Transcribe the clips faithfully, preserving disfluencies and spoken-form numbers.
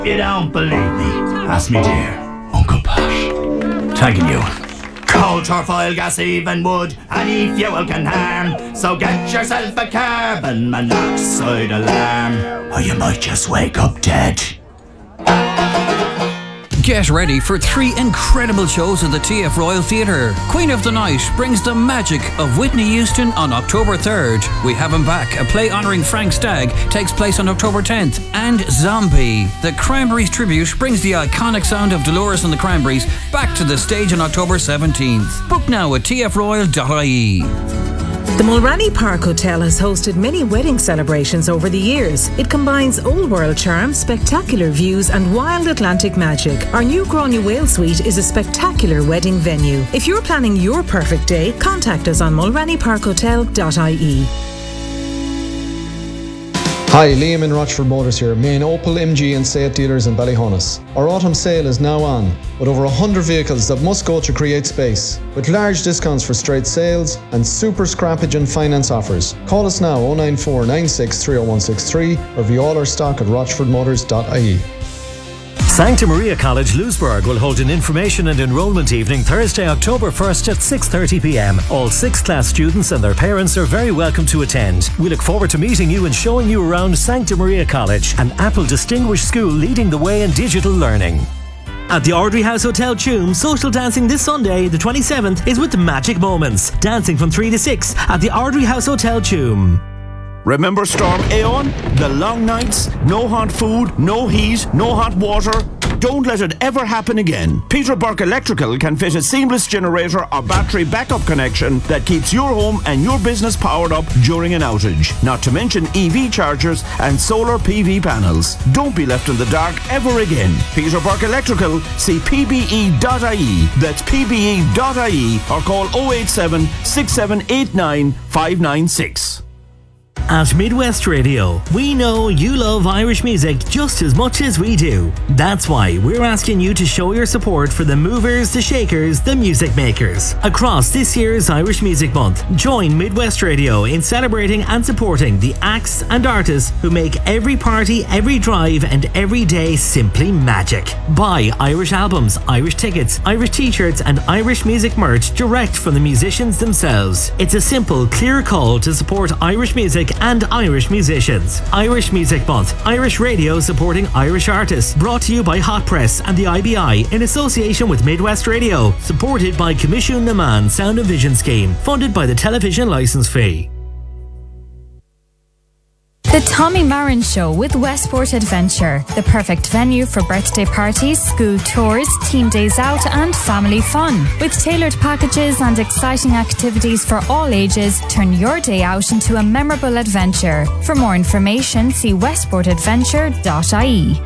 You don't believe me? Ask me dear, Uncle Pat. Thanking you. Coal, charcoal, gas, even wood, any fuel can harm. So get yourself a carbon monoxide alarm, or you might just wake up dead. Get ready for three incredible shows at the T F Royal Theatre. Queen of the Night brings the magic of Whitney Houston on October third. We Have Him Back, a play honouring Frank Stagg, takes place on October tenth. And Zombie, the Cranberries tribute, brings the iconic sound of Dolores and the Cranberries back to the stage on October seventeenth. Book now at t f royal dot i e. The Mulranny Park Hotel has hosted many wedding celebrations over the years. It combines old world charm, spectacular views and wild Atlantic magic. Our new Gráinne Whale Suite is a spectacular wedding venue. If you're planning your perfect day, contact us on mulranny park hotel dot i e. Hi, Liam in Rochford Motors here, main Opel, M G and Seat dealers in Ballyhonus. Our autumn sale is now on, with over one hundred vehicles that must go to create space, with large discounts for straight sales and super scrappage and finance offers. Call us now oh nine four nine six three oh one six three or view all our stock at rochford motors dot i e. Sancta Maria College Louisburg will hold an information and enrolment evening Thursday, October first at six thirty p m. All sixth class students and their parents are very welcome to attend. We look forward to meeting you and showing you around Sancta Maria College, an Apple distinguished school leading the way in digital learning. At the Ardrey House Hotel Tuam, social dancing this Sunday, the twenty-seventh, is with Magic Moments. Dancing from three to six at the Ardrey House Hotel Tuam. Remember Storm Aeon? The long nights, no hot food, no heat, no hot water. Don't let it ever happen again. Peter Burke Electrical can fit a seamless generator or battery backup connection that keeps your home and your business powered up during an outage. Not to mention E V chargers and solar P V panels. Don't be left in the dark ever again. Peter Burke Electrical, see p b e dot i e. That's p b e dot i e or call oh eight seven, six seven eight nine, five nine six. At Midwest Radio, we know you love Irish music just as much as we do. That's why we're asking you to show your support for the movers, the shakers, the music makers. Across this year's Irish Music Month, join Midwest Radio in celebrating and supporting the acts and artists who make every party, every drive and every day simply magic. Buy Irish albums, Irish tickets, Irish t-shirts and Irish music merch direct from the musicians themselves. It's a simple, clear call to support Irish music and Irish musicians. Irish Music Month, Irish Radio supporting Irish artists. Brought to you by Hot Press and the I B I in association with Midwest Radio. Supported by Commission Naman Sound and Vision Scheme. Funded by the television licence fee. The Tommy Marin Show with Westport Adventure, the perfect venue for birthday parties, school tours, team days out and family fun. With tailored packages and exciting activities for all ages, turn your day out into a memorable adventure. For more information, see westport adventure dot i e.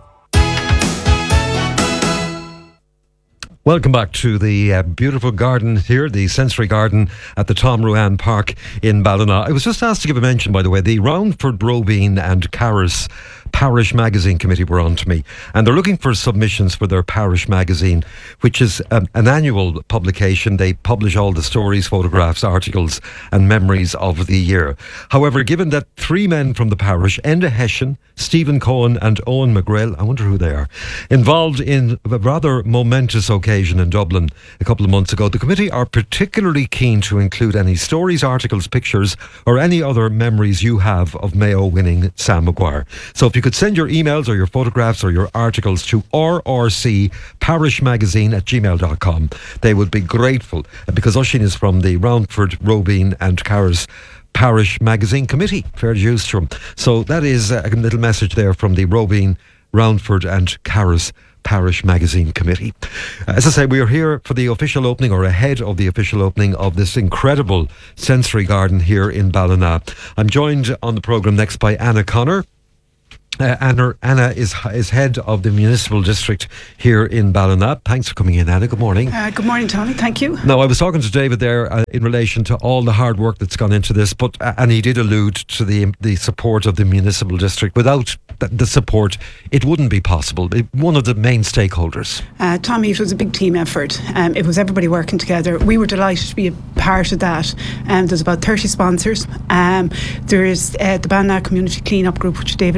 Welcome back to the uh, beautiful garden here, the Sensory Garden at the Tom Ruane Park in Ballina. I was just asked to give a mention, by the way, the Roundford, Robine and Carris Parish Magazine Committee were on to me, and they're looking for submissions for their parish magazine, which is um, an annual publication. They publish all the stories, photographs, articles and memories of the year. However, given that three men from the parish, Enda Hessian, Stephen Cohen and Owen McGrail, I wonder who they are, involved in a rather momentous occasion in Dublin a couple of months ago, the committee are particularly keen to include any stories, articles, pictures or any other memories you have of Mayo winning Sam Maguire. So if you could send your emails or your photographs or your articles to r r c parish magazine at gmail dot com. They would be grateful, because Oisín is from the Roundford, Robine and Carris Parish Magazine Committee. Fair dues to them. So that is a little message there from the Robine, Roundford and Carris Parish Magazine Committee. As I say, we are here for the official opening, or ahead of the official opening, of this incredible sensory garden here in Ballina. I'm joined on the programme next by Anna Connor. Uh, Anna, Anna is is head of the municipal district here in Ballina. Thanks for coming in, Anna. Good morning. Uh, good morning, Tommy. Thank you. Now, I was talking to David there uh, in relation to all the hard work that's gone into this, but uh, and he did allude to the the support of the municipal district. Without th- the support, it wouldn't be possible. It, one of the main stakeholders. Uh, Tommy, it was a big team effort. Um, it was everybody working together. We were delighted to be a part of that. Um, there's about thirty sponsors. Um, there is uh, the Ballina Community Clean-up Group, which David is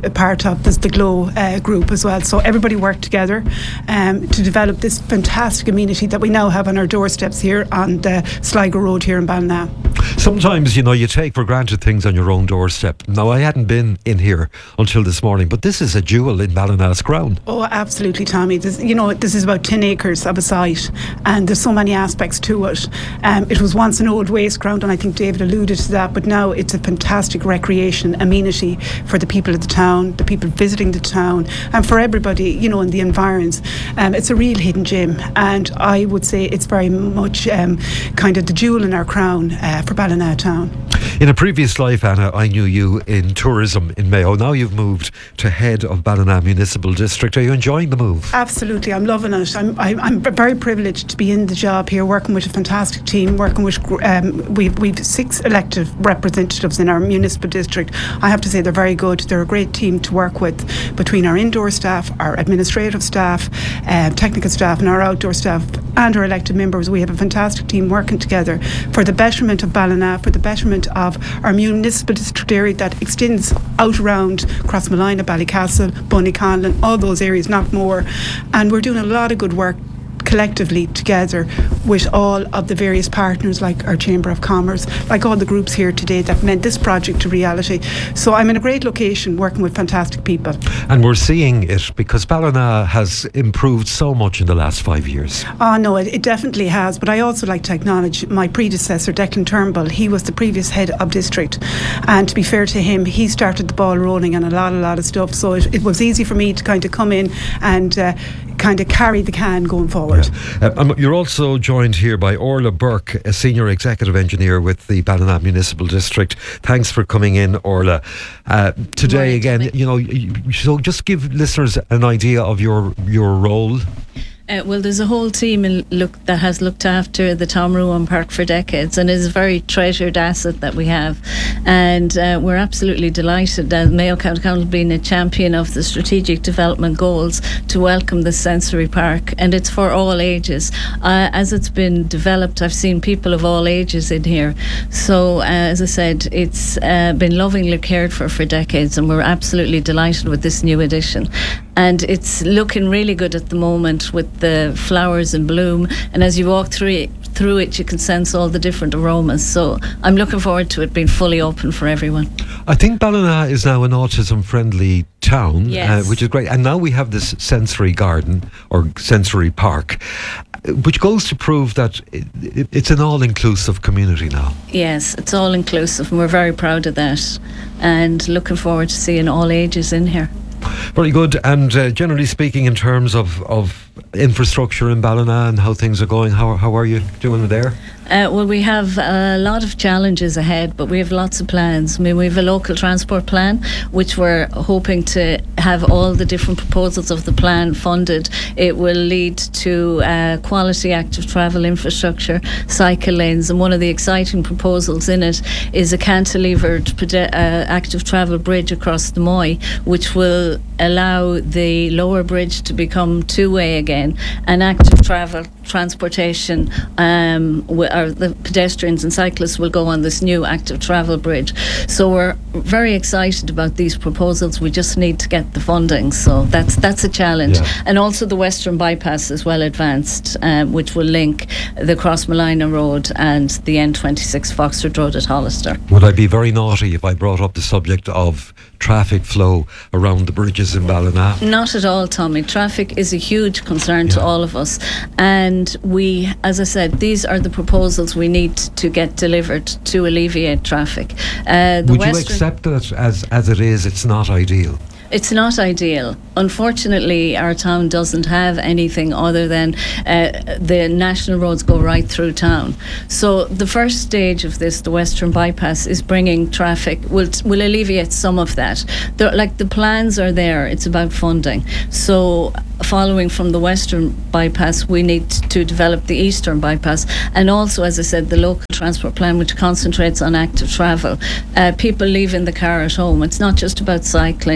a part of. There's the GLOW uh, group as well. So everybody worked together um, to develop this fantastic amenity that we now have on our doorsteps here on the Sligo Road here in Ballina. Sometimes, you know, you take for granted things on your own doorstep. Now, I hadn't been in here until this morning, but this is a jewel in Ballina's crown. Oh, absolutely, Tommy. This, you know, this is about ten acres of a site, and there's so many aspects to it. Um, it was once an old waste ground, and I think David alluded to that, but now it's a fantastic recreation amenity for the people of the town, the people visiting the town, and for everybody, you know, in the environs. Um, it's a real hidden gem, and I would say it's very much um, kind of the jewel in our crown uh, for Ballina town. In a previous life, Anna, I knew you in tourism in Mayo. Now you've moved to head of Ballina Municipal District. Are you enjoying the move? Absolutely, I'm loving it. I'm I'm, I'm very privileged to be in the job here, working with a fantastic team, working with um, we've we've six elected representatives in our municipal district. I have to say they're very good. They're a great team to work with, between our indoor staff, our administrative staff, uh, technical staff, and our outdoor staff, and our elected members. We have a fantastic team working together for the betterment of Ballina, for the betterment of our municipal district area that extends out around Crossmolina, Ballycastle, Bunnyconlon, all those areas, not more. And we're doing a lot of good work collectively together with all of the various partners, like our Chamber of Commerce, like all the groups here today that meant this project to reality. So I'm in a great location working with fantastic people. And we're seeing it because Ballina has improved so much in the last five years. Oh no, it, it definitely has, but I also like to acknowledge my predecessor, Declan Turnbull. He was the previous head of district, and to be fair to him, he started the ball rolling on a lot, a lot of stuff, so it, it was easy for me to kind of come in and uh, kind of carry the can going forward. Yeah. Uh, um, you're also joined here by Orla Burke, a Senior Executive Engineer with the Ballina Municipal District. Thanks for coming in, Orla. Uh, today again, you know, so just give listeners an idea of your your role. Uh, well, there's a whole team in look that has looked after the Tom Ruan Park for decades, and is a very treasured asset that we have. And uh, we're absolutely delighted that Mayo County Council being a champion of the strategic development goals to welcome the sensory park, and it's for all ages. Uh, as it's been developed, I've seen people of all ages in here. So, uh, as I said, it's uh, been lovingly cared for for decades, and we're absolutely delighted with this new addition. And it's looking really good at the moment with the flowers in bloom, and as you walk through it, through it you can sense all the different aromas. So I'm looking forward to it being fully open for everyone. I think Ballina is now an autism friendly town, yes. uh, which is great, and now we have this sensory garden or sensory park, which goes to prove that it, it, it's an all-inclusive community now. Yes, it's all-inclusive, and we're very proud of that, and looking forward to seeing all ages in here. Very good. And uh, generally speaking, in terms of, of infrastructure in Ballina and how things are going, how, how are you doing there? Uh, well, we have a lot of challenges ahead, but we have lots of plans. I mean, we have a local transport plan, which we're hoping to have all the different proposals of the plan funded. It will lead to uh, quality active travel infrastructure, cycle lanes, and one of the exciting proposals in it is a cantilevered pede- uh, active travel bridge across the Moy, which will allow the lower bridge to become two-way again, and active travel transportation um, w- or the pedestrians and cyclists will go on this new active travel bridge. So we're very excited about these proposals. We just need to get the funding, so that's that's a challenge. Yeah. And also the Western Bypass is well advanced, um, which will link the Crossmolina Road and the N twenty-six Foxford Road at Hollister. Would I be very naughty if I brought up the subject of traffic flow around the bridges in Ballina? Not at all, Tommy. Traffic is a huge concern Yeah. to all of us, and we, as I said, these are the proposals we need to get delivered to alleviate traffic. Uh, the Would you Western- accept that as, as it is, it's not ideal? It's not ideal. Unfortunately, our town doesn't have anything other than uh, the national roads go right through town. So the first stage of this, the Western Bypass, is bringing traffic, will will alleviate some of that. There, like the plans are there, it's about funding. So following from the Western Bypass, we need to develop the Eastern Bypass, and also, as I said, the local transport plan, which concentrates on active travel. Uh, people leaving the car at home. It's not just about cycling. You know, you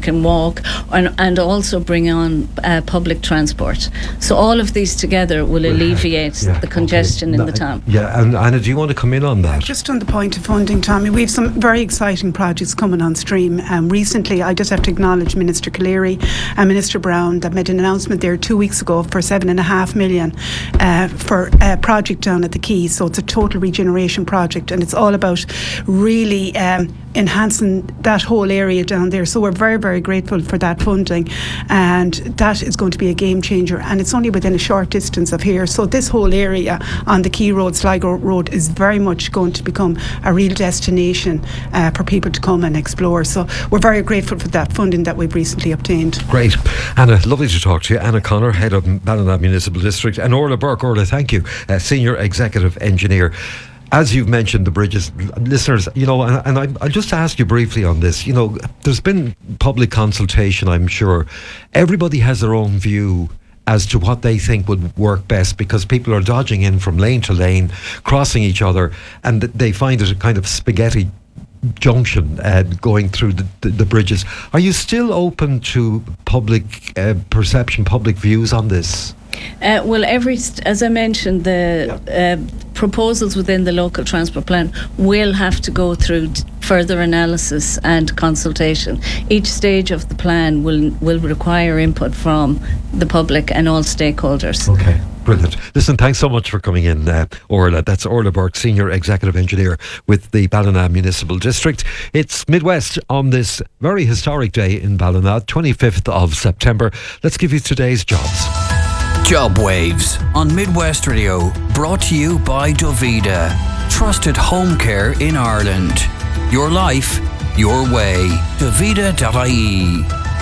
can walk, and, and also bring on uh, public transport. So all of these together will alleviate yeah, the congestion okay. in the town. Yeah, and Anna, do you want to come in on that? Just on the point of funding, Tommy, we have some very exciting projects coming on stream. Um, recently, I just have to acknowledge Minister Cleary and Minister Brown that made an announcement there two weeks ago for seven and a half million uh, for a project down at the Quay. So it's a total regeneration project, and it's all about really um, enhancing that whole area down there. So we're very, very grateful for that funding, and that is going to be a game changer, and it's only within a short distance of here. So this whole area on the Quay Road, Sligo Road, is very much going to become a real destination uh, for people to come and explore. So we're very grateful for that funding that we've recently obtained. Great. Anna, lovely to talk to you. Anna Connor, Head of Ballina Municipal District, and Orla Burke. Orla, thank you, uh, Senior Executive Engineer. As you've mentioned, the bridges, listeners, you know, and, and I, I'll just ask you briefly on this. You know, there's been public consultation, I'm sure. Everybody has their own view as to what they think would work best, because people are dodging in from lane to lane, crossing each other, and they find it a kind of spaghetti junction uh, going through the, the, the bridges. Are you still open to public uh, perception, public views on this? Uh, well, every st- as I mentioned, the uh, proposals within the local transport plan will have to go through d- further analysis and consultation. Each stage of the plan will will require input from the public and all stakeholders. Okay. Brilliant. Listen, thanks so much for coming in, uh, Orla. That's Orla Burke, Senior Executive Engineer with the Ballina Municipal District. It's Midwest on this very historic day in Ballina, twenty-fifth of September. Let's give you today's jobs. Job Waves on Midwest Radio, brought to you by Dovida. Trusted home care in Ireland. Your life, your way. Dovida dot I E.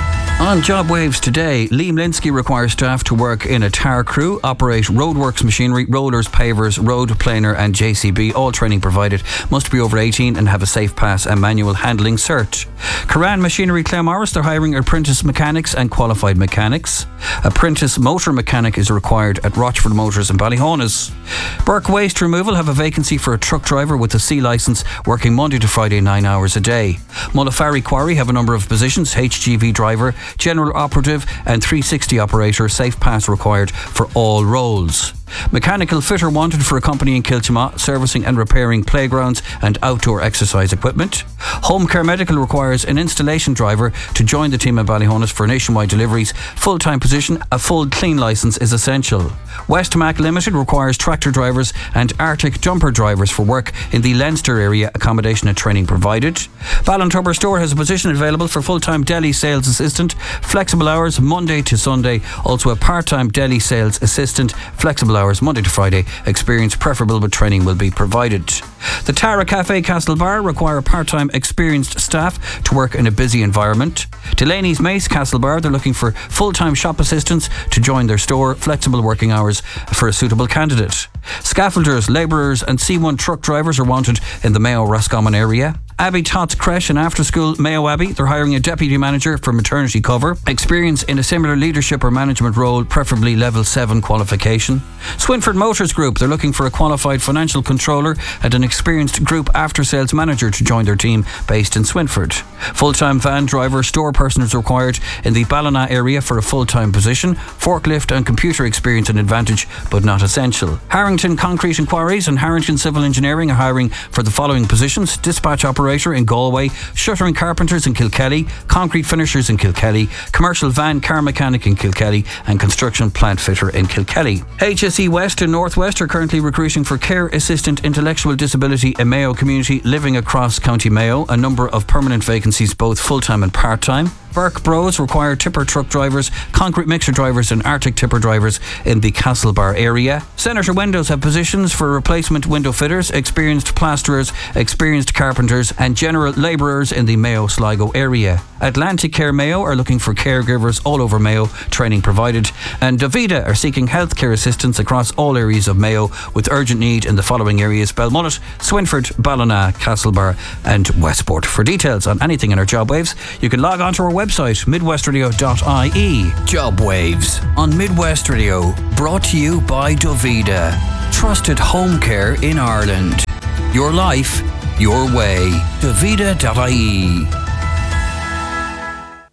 On Job Waves today, Liam Linsky requires staff to work in a tar crew, operate roadworks machinery, rollers, pavers, road planer and J C B. All training provided. Must be over eighteen and have a safe pass and manual handling cert. Coran Machinery Claremorris, they're hiring apprentice mechanics and qualified mechanics. Apprentice motor mechanic is required at Rochford Motors in Ballyhonus. Burke Waste Removal have a vacancy for a truck driver with a C licence, working Monday to Friday nine hours a day. Mullafari Quarry have a number of positions: H G V driver, general operative and three sixty operator. Safe pass required for all roles. Mechanical fitter wanted for a company in Kiltimagh, servicing and repairing playgrounds and outdoor exercise equipment. Home Care Medical requires an installation driver to join the team in Ballyhonus for nationwide deliveries. Full-time position, a full clean licence is essential. Westmac Limited requires tractor drivers and Arctic dumper drivers for work in the Leinster area. Accommodation and training provided. Ballintubber Store has a position available for full-time deli sales assistant. Flexible hours Monday to Sunday. Also a part-time deli sales assistant. Flexible hours Monday to Friday. Experience preferable, but training will be provided. The Tara Cafe Castlebar require part-time experienced staff to work in a busy environment. Delaney's Mace Castlebar, they're looking for full-time shop assistants to join their store. Flexible working hours for a suitable candidate. Scaffolders, labourers and C one truck drivers are wanted in the Mayo Roscommon area. Abbey Tots Creche and After School Mayo Abbey, they're hiring a deputy manager for maternity cover. Experience in a similar leadership or management role, preferably level seven qualification. Swinford Motors Group, they're looking for a qualified financial controller and an experienced group after sales manager to join their team based in Swinford. Full-time van driver, store person is required in the Ballina area for a full-time position. Forklift and computer experience an advantage, but not essential. Harrington Concrete and Quarries and Harrington Civil Engineering are hiring for the following positions: dispatch operator in Galway, shuttering carpenters in Kilkelly, concrete finishers in Kilkelly, commercial van car mechanic in Kilkelly and construction plant fitter in Kilkelly. H S E West and Northwest are currently recruiting for care assistant intellectual disability in Mayo community living across County Mayo. A number of permanent vacancies, both full-time and part-time. Burke Bros require tipper truck drivers, concrete mixer drivers and Arctic tipper drivers in the Castlebar area. Senator Windows have positions for replacement window fitters, experienced plasterers, experienced carpenters and general labourers in the Mayo Sligo area. Atlantic Care Mayo are looking for caregivers all over Mayo, training provided. And Dovida are seeking healthcare assistance across all areas of Mayo with urgent need in the following areas: Belmullet, Swinford, Ballina, Castlebar and Westport. For details on anything in our Job Waves, you can log on to our website, midwest radio dot I E. Job Waves on Midwest Radio, brought to you by Dovida. Trusted home care in Ireland. Your life, your way. Dovida dot I E.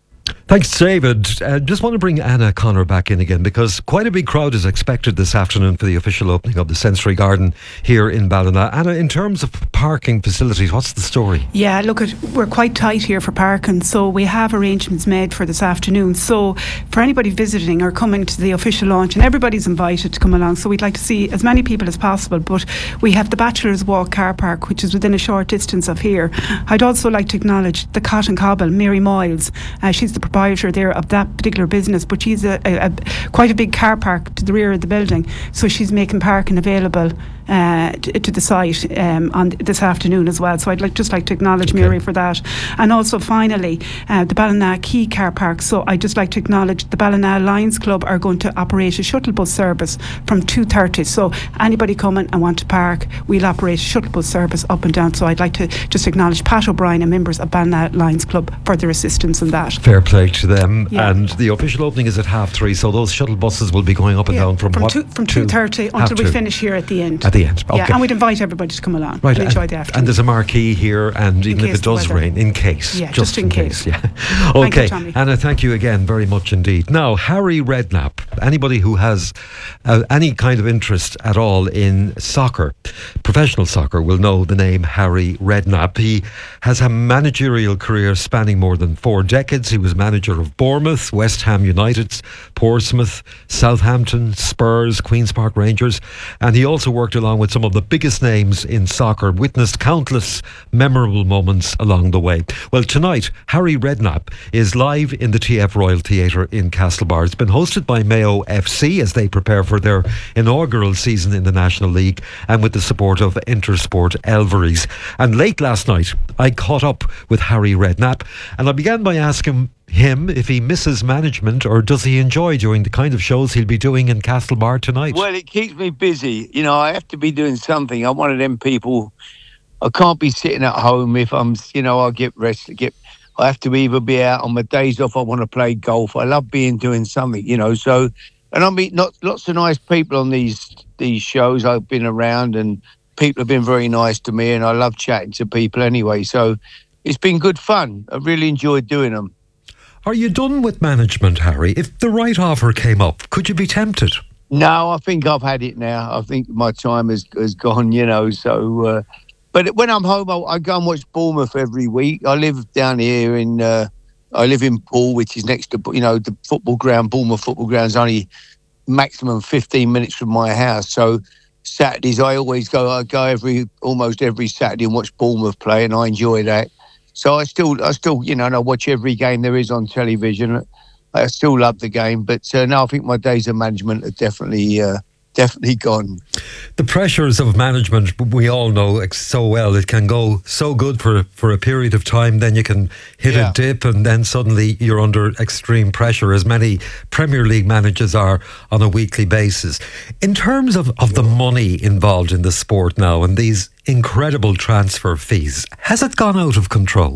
Thanks, David. Uh, just want to bring Anna Connor back in again because quite a big crowd is expected this afternoon for the official opening of the Sensory Garden here in Ballina. Anna, in terms of parking facilities, what's the story? Yeah, look, at, we're quite tight here for parking, so we have arrangements made for this afternoon. So for anybody visiting or coming to the official launch, and everybody's invited to come along, so we'd like to see as many people as possible. But we have the Bachelor's Walk car park, which is within a short distance of here. I'd also like to acknowledge the Cotton Cobble, Mary Moyles. Uh, she's the proprietor there of that particular business, but she's a, a, a quite a big car park to the rear of the building, so she's making parking available uh, to, to the site um, on this afternoon as well. So I'd like just like to acknowledge okay. Mary for that. And also finally uh, the Ballina Quay car park, so I'd just like to acknowledge the Ballina Lions Club are going to operate a shuttle bus service from two thirty, so anybody coming and want to park, we'll operate a shuttle bus service up and down. So I'd like to just acknowledge Pat O'Brien and members of Ballina Lions Club for their assistance in that. Fair play to them. Yeah. And the official opening is at half three, so those shuttle buses will be going up and yeah. down from, from what? Two, from two thirty until we two. finish here at the end. At the end, okay. Yeah, and we'd invite everybody to come along right. and enjoy and, the afternoon. And there's a marquee here, and even if it does rain, in case. Yeah, just, just in, in case. case. Yeah. Okay, thank you, Anna, thank you again very much indeed. Now, Harry Redknapp, anybody who has uh, any kind of interest at all in soccer, professional soccer, will know the name Harry Redknapp. He has a managerial career spanning more than four decades. He was manager of Bournemouth, West Ham United, Portsmouth, Southampton, Spurs, Queen's Park Rangers, and he also worked along with some of the biggest names in soccer, witnessed countless memorable moments along the way. Well, tonight, Harry Redknapp is live in the T F Royal Theatre in Castlebar. It's been hosted by Mayo F C as they prepare for their inaugural season in the National League and with the support of Intersport Elveries. And late last night, I caught up with Harry Redknapp and I began by asking him if he misses management or does he enjoy doing the kind of shows he'll be doing in Castlebar tonight. Well, it keeps me busy. You know, I have to be doing something. I'm one of them people. I can't be sitting at home if I'm, you know, I get rest. Get, I have to either be out on my days off. I want to play golf. I love being doing something, you know. So, and I meet not, lots of nice people on these these shows. I've been around and people have been very nice to me, and I love chatting to people anyway. So, it's been good fun. I really enjoyed doing them. Are you done with management, Harry? If the right offer came up, could you be tempted? No, I think I've had it now. I think my time has, has gone, you know, so... Uh, but when I'm home, I, I go and watch Bournemouth every week. I live down here in... Uh, I live in Poole, which is next to, you know, the football ground. Bournemouth football ground is only maximum fifteen minutes from my house. So Saturdays, I always go... I go every almost every Saturday and watch Bournemouth play, and I enjoy that. So I still, I still, you know, and I watch every game there is on television. I still love the game, but uh, no, I think my days of management are definitely, uh, definitely gone. The pressures of management, we all know so well. It can go so good for for a period of time, then you can hit yeah. a dip, and then suddenly you're under extreme pressure, as many Premier League managers are on a weekly basis. In terms of, of the money involved in the sport now and these incredible transfer fees, has it gone out of control?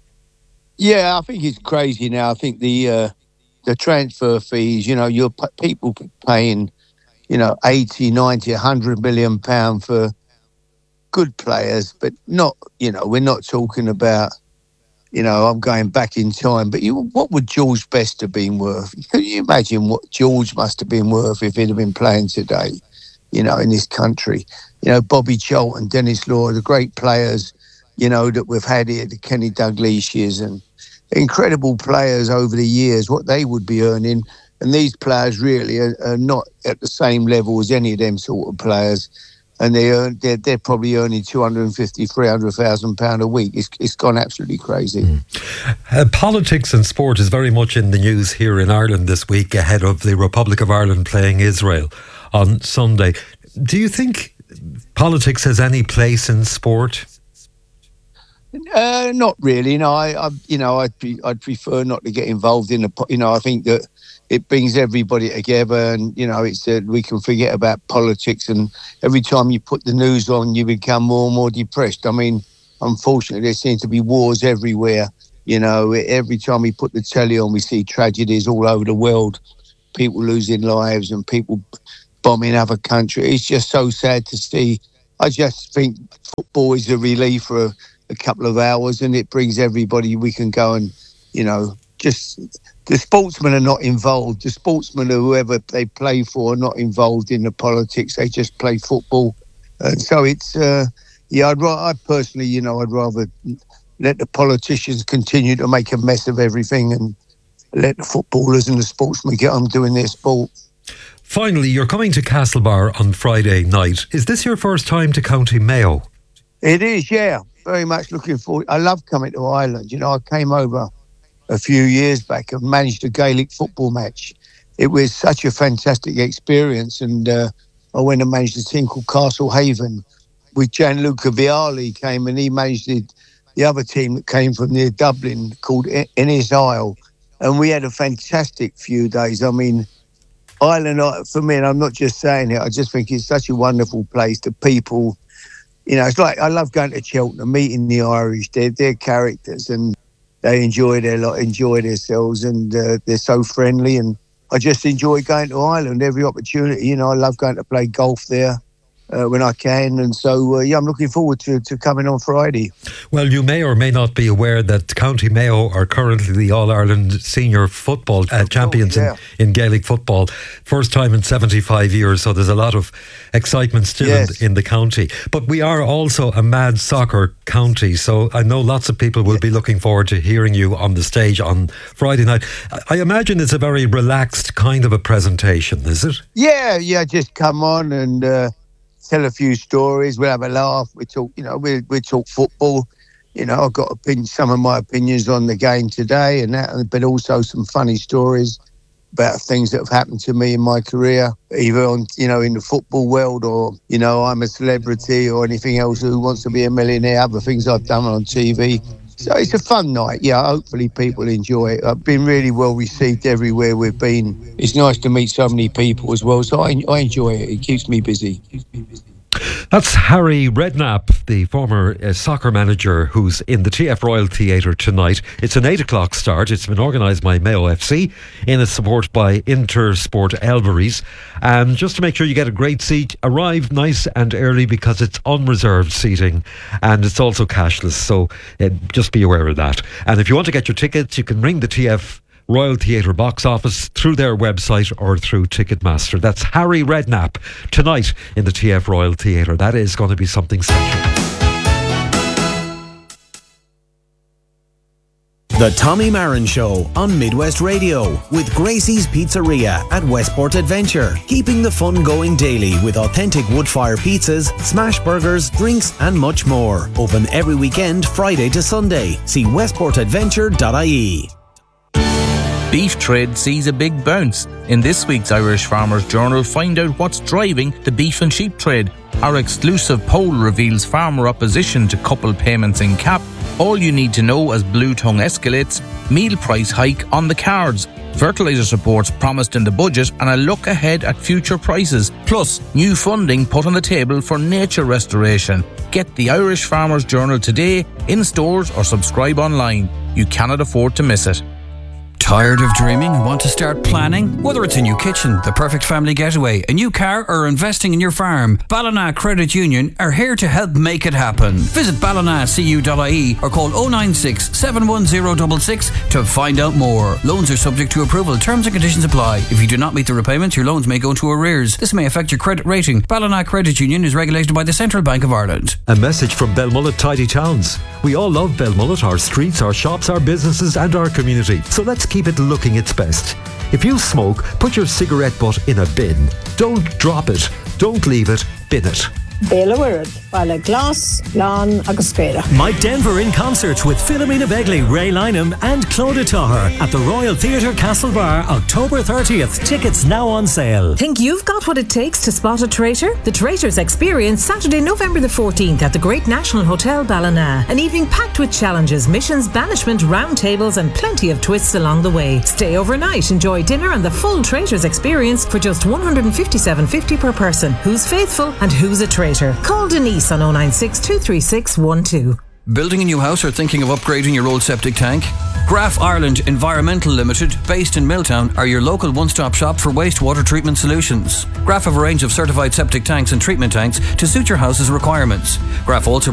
Yeah, I think it's crazy now. I think the uh, the transfer fees, you know, you're p- people paying, you know, eighty, ninety, one hundred million pounds for good players, but not, you know, we're not talking about, you know, I'm going back in time, but you, what would George Best have been worth? Can you imagine what George must have been worth if he'd have been playing today, you know, in this country? You know, Bobby Charlton, Dennis Law, the great players, you know, that we've had here, the Kenny Dalglish's and incredible players over the years, what they would be earning. And these players really are, are not at the same level as any of them sort of players. And they earn, they're, they're probably earning two hundred fifty, three hundred thousand pounds a week. It's, it's gone absolutely crazy. Mm. Uh, politics and sport is very much in the news here in Ireland this week ahead of the Republic of Ireland playing Israel on Sunday. Do you think politics has any place in sport? Uh, not really. No, I, I you know, I'd be, I'd prefer not to get involved in the. You know, I think that it brings everybody together, and you know, it's uh, we can forget about politics. And every time you put the news on, you become more and more depressed. I mean, unfortunately, there seems to be wars everywhere. You know, every time we put the telly on, we see tragedies all over the world, people losing lives and people bombing other countries. It's just so sad to see. I just think football is a relief for a, a couple of hours, and it brings everybody. We can go and, you know, just the sportsmen are not involved. The sportsmen or whoever they play for are not involved in the politics. They just play football. And so it's, uh, yeah, I'd ra- I personally, you know, I'd rather let the politicians continue to make a mess of everything and let the footballers and the sportsmen get on doing their sport. Finally, you're coming to Castlebar on Friday night. Is this your first time to County Mayo? It is, yeah. Very much looking forward. I love coming to Ireland. You know, I came over a few years back and managed a Gaelic football match. It was such a fantastic experience, and uh, I went and managed a team called Castlehaven with Gianluca Vialli came, and he managed the, the other team that came from near Dublin called Innis Isle, and we had a fantastic few days. I mean, Ireland, for me, and I'm not just saying it, I just think it's such a wonderful place. The people, you know, it's like I love going to Cheltenham, meeting the Irish. They're, they're characters, and they enjoy their lot, enjoy themselves, and uh, they're so friendly. And I just enjoy going to Ireland every opportunity. You know, I love going to play golf there uh, when I can, and so uh, yeah, I'm looking forward to, to coming on Friday. Well, you may or may not be aware that County Mayo are currently the All-Ireland Senior Football uh, champions yeah. in, in Gaelic football. First time in seventy-five years, so there's a lot of excitement still yes. in, in the county. But we are also a mad soccer county, so I know lots of people will be looking forward to hearing you on the stage on Friday night. I imagine it's a very relaxed kind of a presentation, is it? Yeah, yeah, just come on and uh, tell a few stories. We'll have a laugh. We talk, you know, we we talk football. You know, I've got opinion, some of my opinions on the game today, and that, but also some funny stories about things that have happened to me in my career, either on, you know, in the football world, or, you know, I'm a celebrity or anything else, Who Wants to Be a Millionaire, other things I've done on T V. So it's a fun night. Yeah, hopefully people enjoy it. I've been really well received everywhere we've been. It's nice to meet so many people as well, so I, I enjoy it. It keeps me busy. That's Harry Redknapp, the former uh, soccer manager, who's in the T F Royal Theatre tonight. It's an eight o'clock start. It's been organised by Mayo F C in a support by Intersport Elveries. And just to make sure you get a great seat, arrive nice and early because it's unreserved seating and it's also cashless. So uh, just be aware of that. And if you want to get your tickets, you can ring the T F Royal Theatre box office through their website or through Ticketmaster. That's Harry Redknapp tonight in the T F Royal Theatre. That is going to be something special. The Tommy Marin Show on Midwest Radio with Gracie's Pizzeria at Westport Adventure. Keeping the fun going daily with authentic wood-fire pizzas, smash burgers, drinks and much more. Open every weekend, Friday to Sunday. See westport adventure dot I E. Beef trade sees a big bounce. In this week's Irish Farmers Journal, find out what's driving the beef and sheep trade. Our exclusive poll reveals farmer opposition to couple payments in cap. All you need to know as Blue Tongue escalates. Meal price hike on the cards. Fertiliser supports promised in the budget and a look ahead at future prices. Plus, new funding put on the table for nature restoration. Get the Irish Farmers Journal today, in stores or subscribe online. You cannot afford to miss it. Tired of dreaming? Want to start planning? Whether it's a new kitchen, the perfect family getaway, a new car, or investing in your farm, Ballina Credit Union are here to help make it happen. Visit ballina c u dot I E or call oh nine six, seven one zero six six to find out more. Loans are subject to approval. Terms and conditions apply. If you do not meet the repayments, your loans may go into arrears. This may affect your credit rating. Ballina Credit Union is regulated by the Central Bank of Ireland. A message from Belmullet Tidy Towns. We all love Belmullet, our streets, our shops, our businesses and our community. So let's keep it looking its best. If you smoke, put your cigarette butt in a bin. Don't drop it. Don't leave it. Bin it. Béla Wirad, Bala Glass, Lan agus Spéla. Mike Denver in concert with Philomena Begley, Ray Lynham and Claudia Taher at the Royal Theatre Castlebar, October thirtieth. Tickets now on sale. Think you've got what it takes to spot a traitor? The Traitors Experience, Saturday, November the fourteenth at the Great National Hotel Ballina. An evening packed with challenges, missions, banishment, round tables and plenty of twists along the way. Stay overnight, enjoy dinner and the full Traitors Experience for just one hundred fifty-seven fifty per person. Who's faithful and who's a traitor? Call Denise on oh nine six, two three six one two. Building a new house or thinking of upgrading your old septic tank? Graf Ireland Environmental Limited, based in Milltown, are your local one-stop shop for wastewater treatment solutions. Graf have a range of certified septic tanks and treatment tanks to suit your house's requirements. Graf also